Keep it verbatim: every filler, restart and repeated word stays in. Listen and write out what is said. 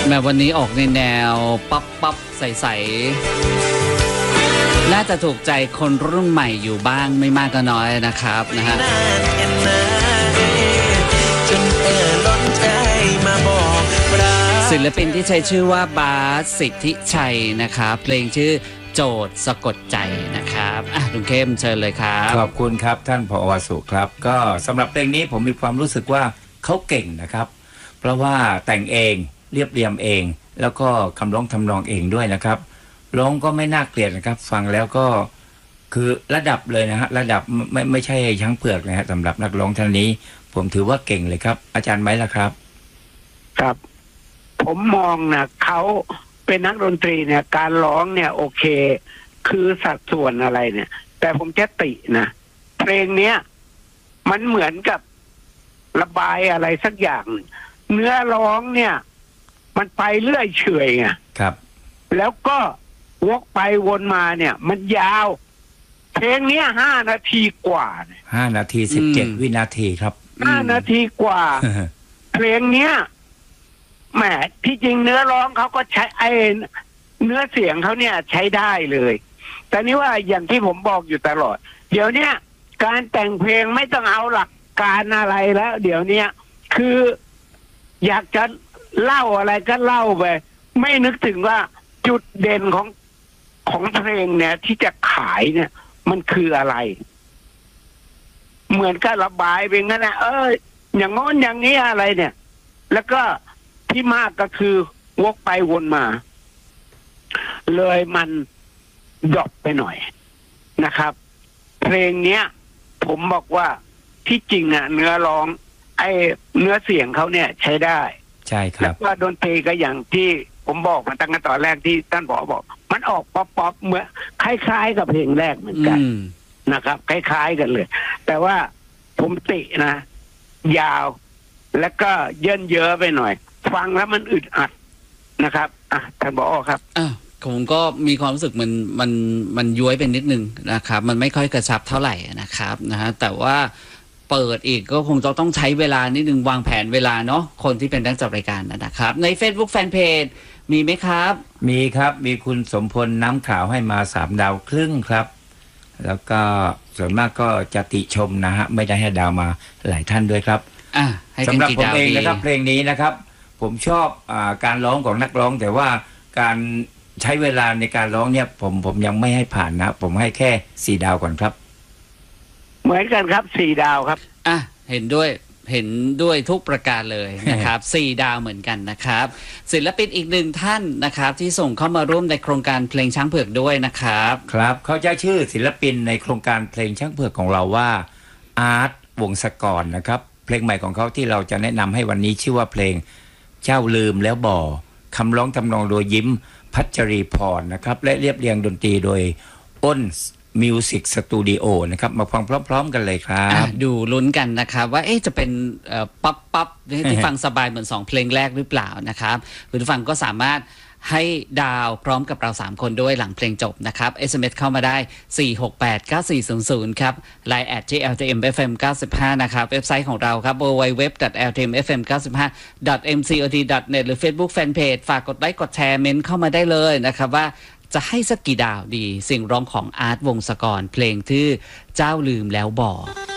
แม้วันนี้ออกในแนวป๊อปป๊อปใสๆน่าจะถูกใจคนรุ่นใหม่อยู่บ้างไม่มากก็น้อยนะครับนะฮะศิลปินที่ใช้ชื่อว่าบาสสิทธิชัยนะครับเพลงชื่อโจทย์สะกดใจนะครับอ่ะลุงเข้มเชิญเลยครับขอบคุณครับท่านผอ.สุครับก็สำหรับเพลงนี้ผมมีความรู้สึกว่าเขาเก่งนะครับเพราะว่าแต่งเองเรียบเรียงเองแล้วก็คำร้องทำนองเองด้วยนะครับร้องก็ไม่น่าเกลียดนะครับฟังแล้วก็คือระดับเลยนะฮะระดับไม่ไม่ใช่ช้างเผือกนะฮะสำหรับนักร้องท่านนี้ผมถือว่าเก่งเลยครับอาจารย์ไหมล่ะครับครับผมมองนะเขาเป็นนักดนตรีเนี่ยการร้องเนี่ยโอเคคือสัดส่วนอะไรเนี่ยแต่ผมจะตินะเพลงเนี้ยมันเหมือนกับระบายอะไรสักอย่างเนื้อร้องเนี่ยมันไปเรื่อยเฉยไงครับแล้วก็วกไปวนมาเนี่ยมันยาวเพลงเนี้ยห้านาทีกว่าห้านาทีสิบเจ็ดวินาทีครับห้านาทีกว่า เพลงเนี้ยแหมที่จริงเนื้อร้องเขาก็ใช้ไอเนื้อเสียงเขาเนี่ยใช้ได้เลยแต่นี่ว่าอย่างที่ผมบอกอยู่ตลอดเดี๋ยวเนี้ยการแต่งเพลงไม่ต้องเอาหลักการอะไรแล้วเดี๋ยวเนี้ยคืออยากจะเล่าอะไรก็เล่าไปไม่นึกถึงว่าจุดเด่นของของเพลงเนี่ยที่จะขายเนี่ยมันคืออะไรเหมือนกับระบายไปงั้นนะเอออย่างง้นอย่างนี้อะไรเนี่ยแล้วก็ที่มากก็คือวกไปวนมาเลยมันดรอปไปหน่อยนะครับเพลงเนี้ยผมบอกว่าที่จริงอ่ะเนื้อร้องไอ้เนื้อเสียงเขาเนี่ยใช้ได้ใช่ครับแล้วก็ดนตรีก็อย่างที่ผมบอกมาตั้งแต่ตอนแรกที่ท่านผอ.บอกมันออกป๊อปป๊อปเหมือนคล้ายๆกับเพลงแรกเหมือนกันนะครับคล้ายๆกันเลยแต่ว่าผมตินะยาวแล้วก็เยินเยอะไปหน่อยฟังแล้วมันอึดอัดนะครับอ่ะท่านผอ.ครับอ่ะผมก็มีความรู้สึกมันมันมันย้วยเป็นนิดนึงนะครับมันไม่ค่อยกระชับเท่าไหร่นะครับนะฮะแต่ว่าเปิดอีกก็คงจะต้องใช้เวลานิดนึงวางแผนเวลาเนาะคนที่เป็นนักจัดรายการนะครับใน Facebook Fanpage มีไหมครับมีครับมีคุณสมพลน้ำขาวให้มาสามดาวครึ่งครับแล้วก็ส่วนมากก็จะติชมนะฮะไม่ได้ให้ดาวมาหลายท่านด้วยครับอ่ะสำหรับผมเองนะครับเพลงนี้นะครับผมชอบอ่าการร้องของนักร้องแต่ว่าการใช้เวลาในการร้องเนี่ยผมผมยังไม่ให้ผ่านนะผมให้แค่สี่ดาวก่อนครับเหมือนกันครับสี่ดาวครับอ่ะเห็นด้วยเห็นด้วยทุกประการเลยนะครับสี่ดาวเหมือนกันนะครับศิลปินอีกหนึ่งท่านนะครับที่ส่งเข้ามาร่วมในโครงการเพลงช้างเผือกด้วยนะครับครับเขาจะชื่อศิลปินในโครงการเพลงช้างเผือกของเราว่าอาร์ตวงศกรนะครับเพลงใหม่ของเขาที่เราจะแนะนำให้วันนี้ชื่อว่าเพลงเจ้าลืมแล้วบ่คำร้องทำนองโดยยิ้มพัชรีพรนะครับและเรียบเรียงดนตรีโดยอ้นมิวสิกสตูดิโอนะครับมาฟังพร้อมๆกันเลยครับดูลุ้นกันนะครับว่าเอ๊ะจะเป็นป๊อปป๊อปที่ฟังสบายเหมือนสองเพลงแรกหรือเปล่านะครับคุณผู้ฟังก็สามารถให้ดาวพร้อมกับเราสามคนด้วยหลังเพลงจบนะครับ เอส เอ็ม เอส เข้ามาได้สี่ หก แปด เก้า สี่ ศูนย์ ศูนย์ครับ ไลน์ แอท ที่ แอล ที เอ็ม เอฟ เอ็ม เก้าสิบห้า นะครับเว็บไซต์ของเราครับ ดับเบิลยู ดับเบิลยู ดับเบิลยู ดอท แอล ที เอ็ม เอฟ เอ็ม เก้าสิบห้า ดอท เอ็ม ซี โอ ที ดอท เน็ต หรือ Facebook Fanpage ฝากกดไลค์กดแชร์เมนต์เข้ามาได้เลยนะครับว่าจะให้สักกี่ดาวดีสิ่งร้องของอาร์ตวงศกรเพลงที่เจ้าลืมแล้วบ่